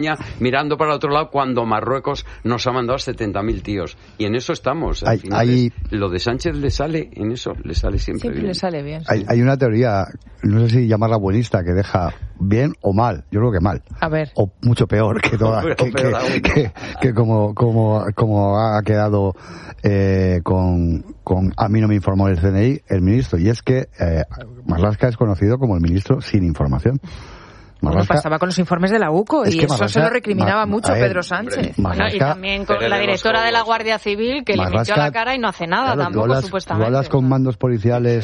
mirando para otro lado cuando Marruecos nos ha mandado 70.000 tíos. Y en eso estamos. Al final lo de Sánchez le sale siempre bien. Le sale bien. Hay una teoría, no sé si llamarla buenista, que deja bien o mal. Yo creo que mal. A ver. O mucho peor que toda, que como ha quedado con a mí no me informó el CNI, el ministro. Y es que Marlaska es conocido como el ministro sin información. Marlaska, pasaba con los informes de la UCO y eso Marlaska, se lo recriminaba mucho Pedro Sánchez. Bueno, y también con la directora de la Guardia Civil que le metió a la cara y no hace nada, claro, tampoco, supuestamente. Tú hablas con mandos policiales,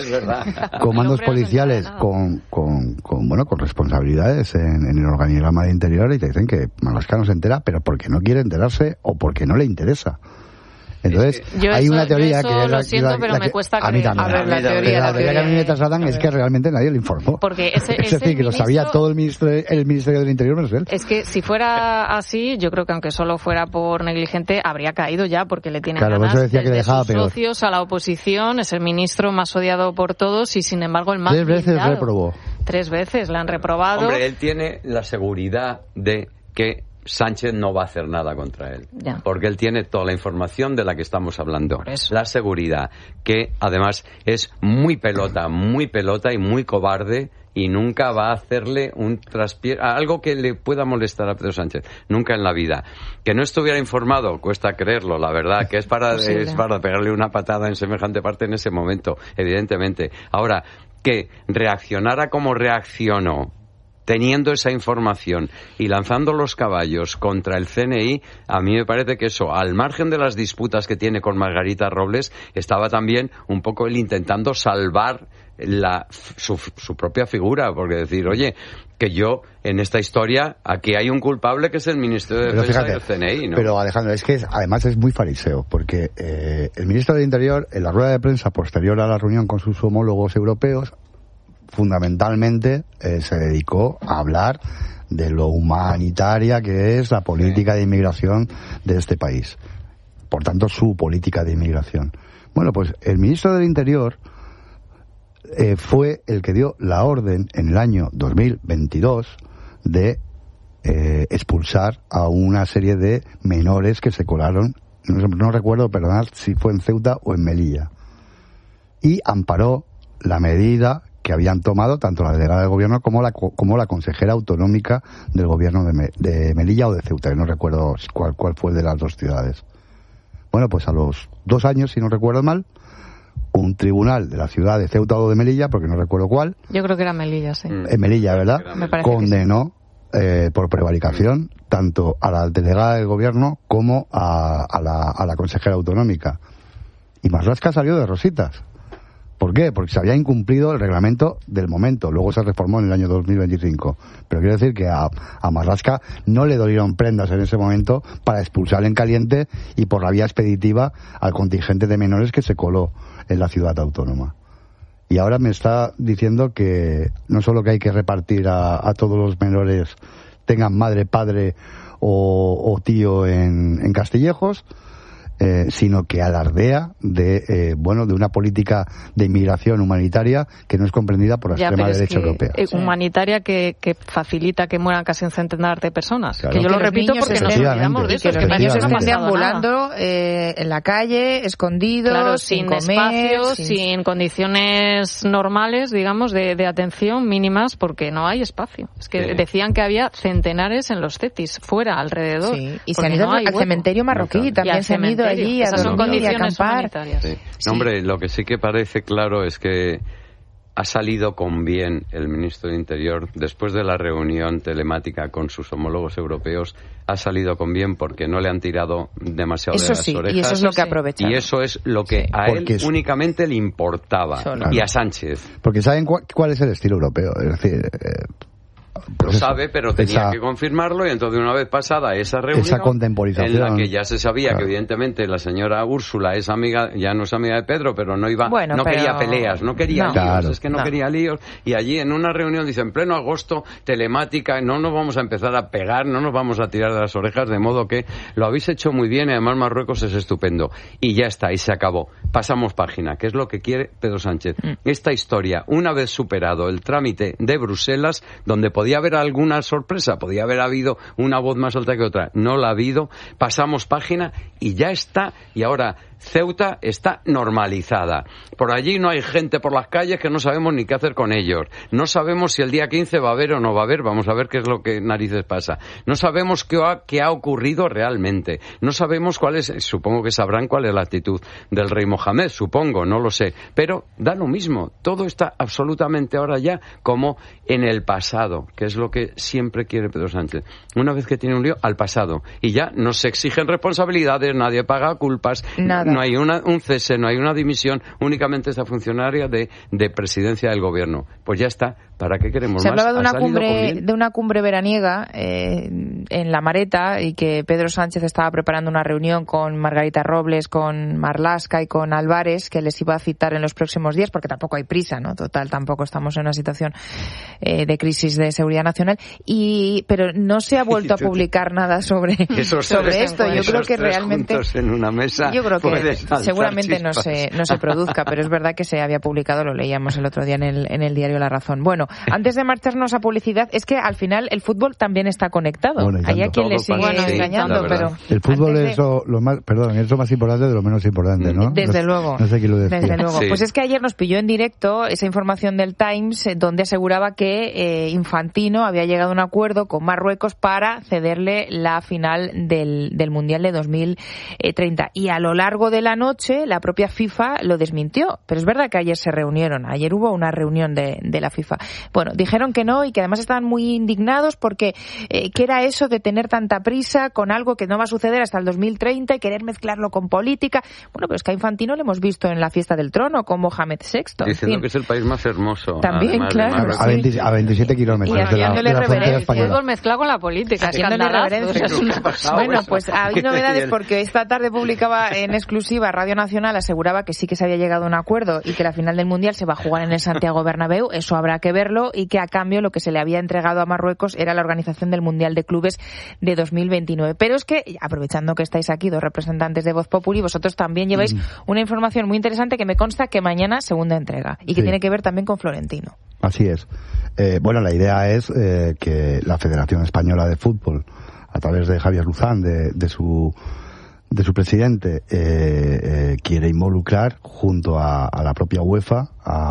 con responsabilidades en el organigrama de Interior y te dicen que Marlaska no se entera, pero porque no quiere enterarse o porque no le interesa. Entonces, hay una teoría que es lo siento, pero me cuesta creer. A mí también. A ver, la teoría que a mí me trasladan es que realmente nadie lo informó. Porque es decir, que lo sabía todo el Ministerio del Interior menos él. Es que si fuera así, yo creo que aunque solo fuera por negligente, habría caído ya, porque le tienen ganas eso decía que le dejaba sus socios a la oposición, es el ministro más odiado por todos y sin embargo el más 3 veces reprobó. 3 veces le han reprobado. Hombre, él tiene la seguridad de que Sánchez no va a hacer nada contra él, porque él tiene toda la información de la que estamos hablando. La seguridad, que además es muy pelota y muy cobarde y nunca va a hacerle un traspié, algo que le pueda molestar a Pedro Sánchez, nunca en la vida. Que no estuviera informado, cuesta creerlo, la verdad, que es para pegarle una patada en semejante parte en ese momento, evidentemente. Ahora, que reaccionara como reaccionó, teniendo esa información y lanzando los caballos contra el CNI, a mí me parece que eso, al margen de las disputas que tiene con Margarita Robles, estaba también un poco él intentando salvar su propia figura, porque decir, oye, que yo, en esta historia, aquí hay un culpable que es el Ministerio de Defensa del CNI, ¿no? Pero, Alejandro, es que además es muy fariseo, porque el ministro del Interior, en la rueda de prensa posterior a la reunión con sus homólogos europeos, fundamentalmente se dedicó a hablar de lo humanitaria que es la política de inmigración de este país. Por tanto, su política de inmigración. Bueno, pues el ministro del Interior fue el que dio la orden en el año 2022 de expulsar a una serie de menores que se colaron, no recuerdo, perdonad, si fue en Ceuta o en Melilla. Y amparó la medida que habían tomado tanto la delegada del gobierno como la consejera autonómica del gobierno de Melilla o de Ceuta, que no recuerdo cuál fue de las dos ciudades. Bueno, pues a los 2 años, si no recuerdo mal, un tribunal de la ciudad de Ceuta o de Melilla, porque no recuerdo cuál. Yo creo que era Melilla, sí. En Melilla, ¿verdad? Condenó por prevaricación tanto a la delegada del gobierno como a la consejera autonómica. Y Marlaska salió de rositas. ¿Por qué? Porque se había incumplido el reglamento del momento. Luego se reformó en el año 2025. Pero quiero decir que a Marlaska no le dolieron prendas en ese momento para expulsar en caliente y por la vía expeditiva al contingente de menores que se coló en la ciudad autónoma. Y ahora me está diciendo que no solo que hay que repartir a todos los menores, tengan madre, padre o tío en Castillejos, sino que alardea de una política de inmigración humanitaria que no es comprendida por la extrema derecha europea. Humanitaria que facilita que mueran casi un centenar de personas. Claro. Que yo lo repito porque nos olvidamos de eso. Que los niños estén deambulando en la calle, escondidos, claro, sin comer, espacio, sin condiciones normales, digamos, de atención mínimas, porque no hay espacio. Es que decían que había centenares en los CETIs, fuera, alrededor. Sí. Y se han ido al cementerio marroquí, también se han ido allí a dormir y a acampar. Sí. No, hombre, lo que sí que parece claro es que ha salido con bien el ministro de Interior después de la reunión telemática con sus homólogos europeos. Ha salido con bien porque no le han tirado demasiado de las orejas. Y eso es lo que aprovecha. Y eso es lo que a él únicamente le importaba. Y a Sánchez. Porque saben cuál es el estilo europeo. Es decir, lo sabe, pero tenía que confirmarlo, y entonces una vez pasada esa reunión, esa contemporización, en la que ya se sabía que evidentemente la señora Úrsula es amiga, ya no es amiga de Pedro, pero no iba, quería peleas, no quería líos, es que no quería líos, y allí en una reunión dice, en pleno agosto, telemática, no nos vamos a empezar a pegar, no nos vamos a tirar de las orejas, de modo que lo habéis hecho muy bien, y además Marruecos es estupendo, y ya está, y se acabó. Pasamos página, que es lo que quiere Pedro Sánchez. Esta historia, una vez superado el trámite de Bruselas, donde podía ¿Podía haber alguna sorpresa? ¿Podía haber habido una voz más alta que otra? No la ha habido. Pasamos página y ya está. Y ahora Ceuta está normalizada. Por allí no hay gente por las calles que no sabemos ni qué hacer con ellos. No sabemos si el día 15 va a haber o no va a haber. Vamos a ver qué es lo que narices pasa. No sabemos qué ha ocurrido realmente. No sabemos cuál es, supongo que sabrán cuál es la actitud del rey Mohamed, supongo, no lo sé. Pero da lo mismo. Todo está absolutamente ahora ya como en el pasado, que es lo que siempre quiere Pedro Sánchez. Una vez que tiene un lío, al pasado. Y ya no se exigen responsabilidades, nadie paga culpas. Nada. No hay un cese, no hay una dimisión, únicamente esta funcionaria de presidencia del gobierno. Pues ya está. ¿Para qué queremos más? Se hablaba de una cumbre veraniega en La Mareta y que Pedro Sánchez estaba preparando una reunión con Margarita Robles, con Marlaska y con Álvarez, que les iba a citar en los próximos días, porque tampoco hay prisa, ¿no? Total, tampoco estamos en una situación de crisis de seguridad nacional. Pero no se ha vuelto a publicar nada sobre esto. Yo creo que realmente en una mesa, yo creo que seguramente no se produzca, pero es verdad que se había publicado, lo leíamos el otro día en el diario La Razón. Bueno, antes de marcharnos a publicidad, es que al final el fútbol también está conectado. Bueno, hay a quien le sigue engañando, pero el fútbol es lo más importante de lo menos importante, ¿no? Desde luego. No sé quién lo decía. Desde luego. Sí. Pues es que ayer nos pilló en directo esa información del Times donde aseguraba que Infantino había llegado a un acuerdo con Marruecos para cederle la final del Mundial de 2030. Y a lo largo de la noche la propia FIFA lo desmintió. Pero es verdad que ayer se reunieron. Ayer hubo una reunión de la FIFA. Bueno, dijeron que no y que además estaban muy indignados porque ¿qué era eso de tener tanta prisa con algo que no va a suceder hasta el 2030 y querer mezclarlo con política? Bueno, pero es que a Infantino lo hemos visto en la fiesta del trono con Mohamed VI. Diciendo que es el país más hermoso. También, claro. A 27 kilómetros. Y haciéndole reverencia. El fútbol mezclado con la política. Haciéndole reverencia. Bueno, pues hay novedades porque esta tarde publicaba en exclusiva Radio Nacional, aseguraba que sí que se había llegado a un acuerdo y que la final del Mundial se va a jugar en el Santiago Bernabéu. Eso habrá que verlo, y que a cambio lo que se le había entregado a Marruecos era la organización del Mundial de Clubes de 2029. Pero es que, aprovechando que estáis aquí, dos representantes de Voz Populi, vosotros también lleváis una información muy interesante que me consta que mañana segunda entrega y que tiene que ver también con Florentino. Así es. Bueno, la idea es que la Federación Española de Fútbol, a través de Javier Luzán, de su presidente, quiere involucrar junto a la propia UEFA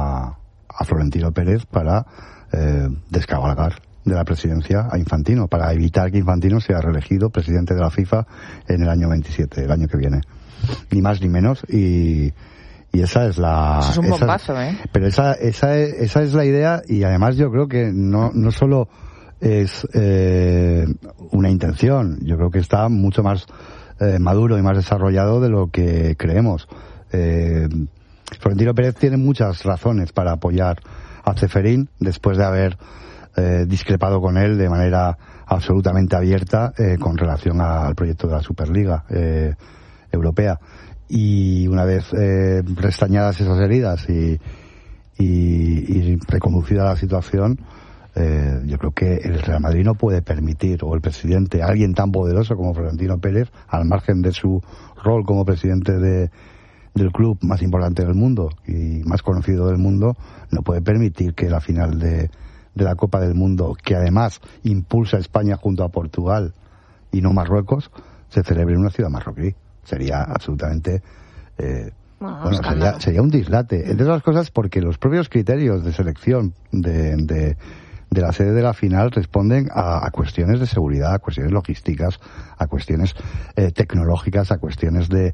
a Florentino Pérez para descabalgar de la presidencia a Infantino, para evitar que Infantino sea reelegido presidente de la FIFA en el año 27, el año que viene. Ni más ni menos, y esa es la... Eso es un bombazo, ¿eh? Pero esa es la idea, y además yo creo que no solo es una intención, yo creo que está mucho más maduro y más desarrollado de lo que creemos. Florentino Pérez tiene muchas razones para apoyar a Ceferín después de haber discrepado con él de manera absolutamente abierta con relación al proyecto de la Superliga Europea. Y una vez restañadas esas heridas y reconducida la situación, yo creo que el Real Madrid no puede permitir, o el presidente, alguien tan poderoso como Florentino Pérez, al margen de su rol como presidente del club más importante del mundo y más conocido del mundo, no puede permitir que la final de la Copa del Mundo, que además impulsa a España junto a Portugal y no Marruecos, se celebre en una ciudad marroquí. Sería absolutamente sería un dislate, entre otras cosas porque los propios criterios de selección de la sede de la final responden a cuestiones de seguridad, a cuestiones logísticas, a cuestiones tecnológicas, a cuestiones de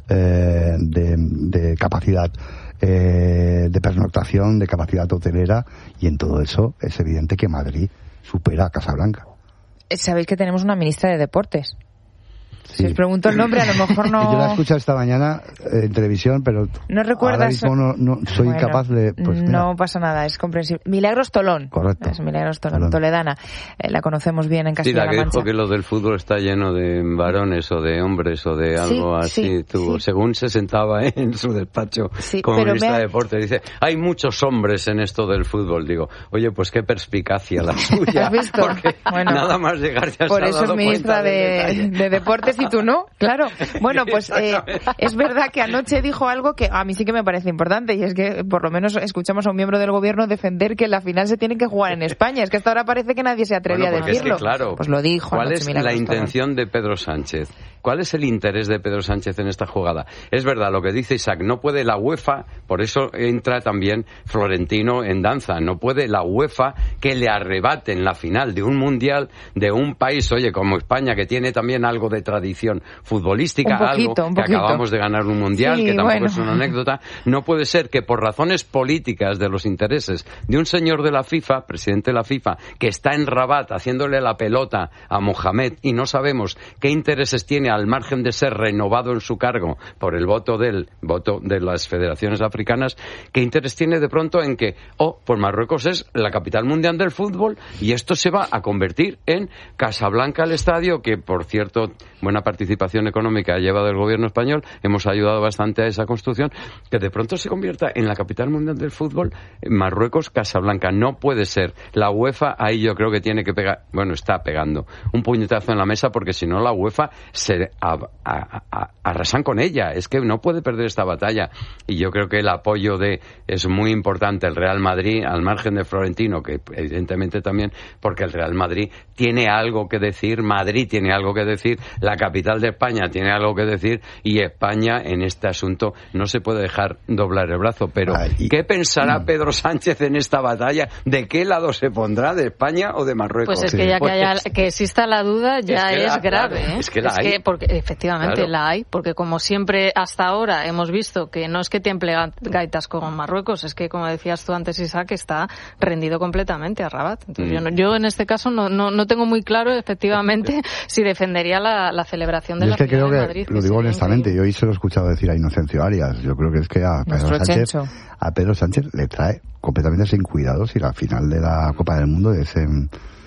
capacidad de pernoctación, de capacidad hotelera, y en todo eso es evidente que Madrid supera a Casablanca. Sabéis que tenemos una ministra de Deportes. Sí. Si os pregunto el nombre, a lo mejor no... Yo la he escuchado esta mañana en televisión, pero no recuerdas... ahora mismo no soy incapaz de... Pues, no pasa nada, es comprensible. Milagros Tolón. Correcto. Es Milagros Tolón, toledana. La conocemos bien en Castilla-La Mancha. Sí, la que dijo que lo del fútbol está lleno de varones o de hombres o de algo así. Según se sentaba en su despacho como ministra de Deportes, dice, hay muchos hombres en esto del fútbol. Digo, oye, pues qué perspicacia la suya. ¿Has visto? Porque nada más llegar ya por eso es ministra de Deportes y tú no, claro. Bueno, pues es verdad que anoche dijo algo que a mí sí que me parece importante, y es que por lo menos escuchamos a un miembro del gobierno defender que la final se tiene que jugar en España. Es que hasta ahora parece que nadie se atrevía a decirlo. Es que, claro, pues lo dijo. ¿Cuál es la intención de Pedro Sánchez? ¿Cuál es el interés de Pedro Sánchez en esta jugada? Es verdad lo que dice Isaac, no puede la UEFA, por eso entra también Florentino en danza, no puede la UEFA que le arrebaten la final de un mundial de un país, oye, como España, que tiene también algo de tradición futbolística, algo que acabamos de ganar un mundial, sí, que tampoco es una anécdota. No puede ser que por razones políticas de los intereses de un señor de la FIFA, presidente de la FIFA, que está en Rabat haciéndole la pelota a Mohamed y no sabemos qué intereses tiene al margen de ser renovado en su cargo por el voto de las federaciones africanas, ¿qué interés tiene de pronto en que, pues Marruecos es la capital mundial del fútbol y esto se va a convertir en Casablanca, el estadio, que por cierto, buena participación económica ha llevado el gobierno español, hemos ayudado bastante a esa construcción, que de pronto se convierta en la capital mundial del fútbol, Marruecos, Casablanca? No puede ser. La UEFA ahí yo creo que tiene que pegar, está pegando un puñetazo en la mesa, porque si no la UEFA se arrasan con ella. Es que no puede perder esta batalla, y yo creo que el apoyo es muy importante el Real Madrid, al margen de Florentino, que evidentemente también, porque el Real Madrid tiene algo que decir, Madrid tiene algo que decir, la capital de España tiene algo que decir, y España en este asunto no se puede dejar doblar el brazo. Pero ¿qué pensará Pedro Sánchez en esta batalla? ¿De qué lado se pondrá? ¿De España o de Marruecos? Pues es que que exista la duda ya es grave. Claro, es que la hay. Porque efectivamente claro, la hay, porque como siempre hasta ahora hemos visto que no es que tiemple gaitas con Marruecos, es que, como decías tú antes, Isaac, está rendido completamente a Rabat. Entonces yo en este caso no tengo muy claro efectivamente si defendería la celebración de la final de Madrid. Lo digo honestamente, yo hoy se lo he escuchado decir a Inocencio Arias, yo creo que es que a Pedro Sánchez le trae completamente sin cuidado si la final de la Copa del Mundo es en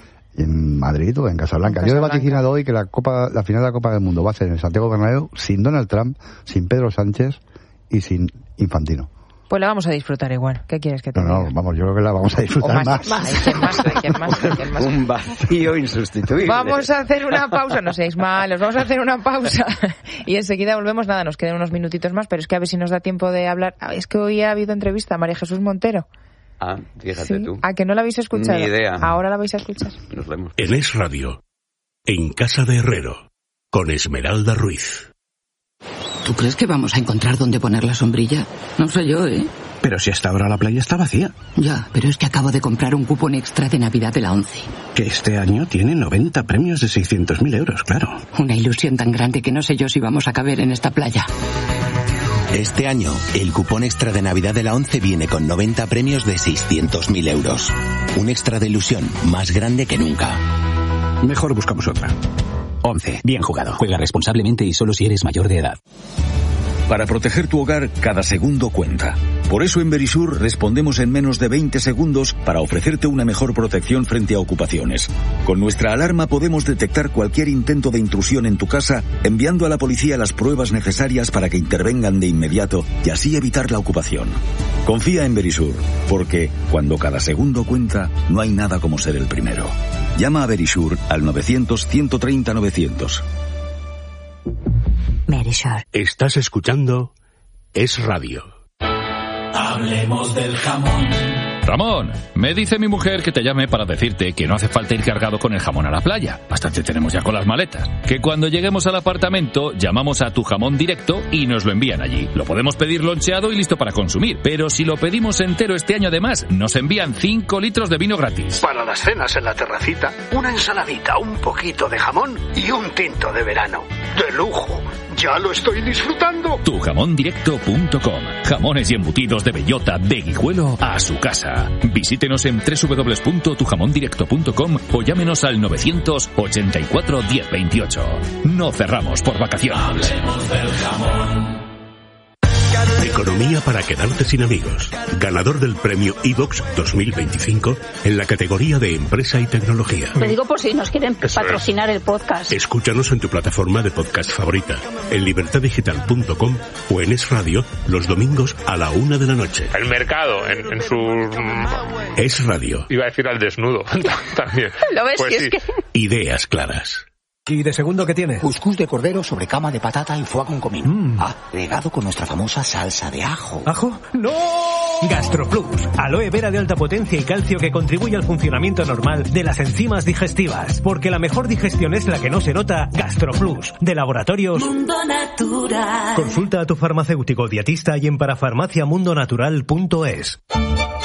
Madrid o en Casablanca. Yo he vaticinado hoy que la final de la Copa del Mundo va a ser en Santiago Bernabéu, sin Donald Trump, sin Pedro Sánchez y sin Infantino. Pues la vamos a disfrutar igual. ¿Qué quieres que te diga? No, vamos, yo creo que la vamos a disfrutar más. Hay quien más. Un vacío insustituible. Vamos a hacer una pausa, no seáis malos, vamos a hacer una pausa y enseguida volvemos. Nada, nos quedan unos minutitos más, pero es que a ver si nos da tiempo de hablar. Es que hoy ha habido entrevista a María Jesús Montero. Fíjate tú. ¿A que no la habéis escuchado? Ni idea. Ahora la vais a escuchar. Nos vemos. En Es Radio, en Casa de Herrero, con Esmeralda Ruiz. ¿Tú crees que vamos a encontrar dónde poner la sombrilla? No sé yo, ¿eh? Pero si hasta ahora la playa está vacía. Ya, pero es que acabo de comprar un cupón extra de Navidad de la ONCE. Que este año tiene 90 premios de 600.000 euros, claro. Una ilusión tan grande que no sé yo si vamos a caber en esta playa. Este año, el cupón extra de Navidad de la ONCE viene con 90 premios de 600.000 euros. Un extra de ilusión más grande que nunca. Mejor buscamos otra. ONCE, bien jugado. Juega responsablemente y solo si eres mayor de edad. Para proteger tu hogar, cada segundo cuenta. Por eso en Verisur respondemos en menos de 20 segundos para ofrecerte una mejor protección frente a ocupaciones. Con nuestra alarma podemos detectar cualquier intento de intrusión en tu casa, enviando a la policía las pruebas necesarias para que intervengan de inmediato y así evitar la ocupación. Confía en Verisur, porque cuando cada segundo cuenta, no hay nada como ser el primero. Llama a Verisur al 900-130-900. Verisur. Estás escuchando Es Radio. Hablemos del jamón. Ramón, me dice mi mujer que te llame para decirte que no hace falta ir cargado con el jamón a la playa. Bastante tenemos ya con las maletas. Que cuando lleguemos al apartamento, llamamos a Tu Jamón Directo y nos lo envían allí. Lo podemos pedir loncheado y listo para consumir. Pero si lo pedimos entero este año además, nos envían 5 litros de vino gratis. Para las cenas en la terracita, una ensaladita, un poquito de jamón y un tinto de verano. ¡De lujo! ¡Ya lo estoy disfrutando! Tujamondirecto.com. Jamones y embutidos de bellota, de Guijuelo a su casa. Visítenos en www.tujamondirecto.com o llámenos al 984 1028. No cerramos por vacaciones. Hablemos del jamón. Economía para quedarte sin amigos. Ganador del premio iVox 2025 en la categoría de Empresa y Tecnología. Te digo por si nos quieren patrocinar el podcast. Escúchanos en tu plataforma de podcast favorita, en libertaddigital.com o en Es Radio los domingos a la 1 de la noche. El mercado en su... Es Radio. Iba a decir al desnudo también. ¿Lo ves? Pues sí. Es que... Ideas claras. ¿Y de segundo qué tiene? Cuscús de cordero sobre cama de patata y foie con comino. Regado con nuestra famosa salsa de ajo. ¿Ajo? ¡No! GastroPlus. Aloe vera de alta potencia y calcio que contribuye al funcionamiento normal de las enzimas digestivas. Porque la mejor digestión es la que no se nota. GastroPlus. De Laboratorios Mundo Natural. Consulta a tu farmacéutico dietista y en parafarmaciamundonatural.es.